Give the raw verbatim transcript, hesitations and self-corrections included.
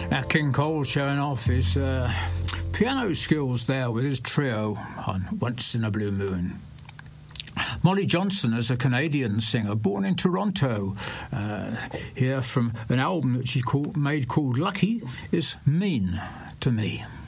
Now, King Cole showing off his uh, piano skills there with his trio on Once in a Blue Moon. Molly Johnson is a Canadian singer born in Toronto. Uh, here from an album that she called, made called Lucky is Mean to Me.